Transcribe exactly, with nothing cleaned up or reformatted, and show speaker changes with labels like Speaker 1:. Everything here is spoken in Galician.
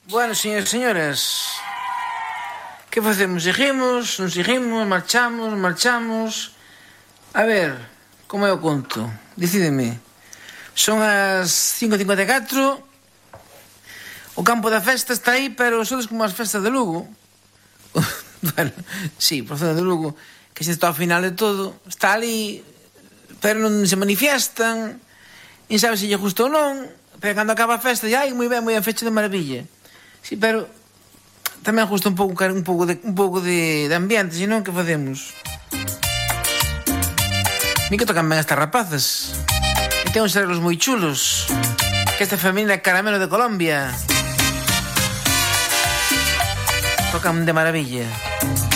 Speaker 1: Bueno, señores e señoras, que facemos? Seguimos, non seguimos, marchamos, marchamos... A ver, como é o conto? Decídeme. Son as cinco e cincuenta e catro. O campo da festa está aí, pero sodes como as festas de Lugo. Bueno, sí, por zona de Lugo, que xa está ao final de todo. Está ali, pero non se manifiestan, non sabe se lle gusta ou non, pero cando acaba a festa, ai, moi ben, moi ben, fecho de maravilla. Sí, pero tamén gusta un pouco un pouco de un pouco de, de ambiente, senón que facemos? Mi que tocan ben estas rapazas. E ten uns arreglos moi chulos. Que esta familia Caramelo de Colombia tocan de maravilla.